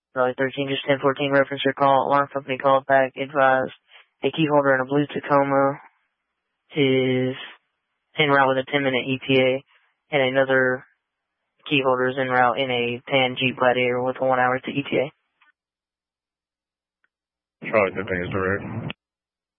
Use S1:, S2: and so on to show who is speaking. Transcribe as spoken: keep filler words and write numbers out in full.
S1: Charlie thirteen, just ten fourteen, reference your call. Alarm company called back, advised a key holder in a blue Tacoma is en route with a ten minute E T A, and another key holder is en route in a tan Jeep Gladiator with a one hour to E T A.
S2: Charlie fifteen is direct.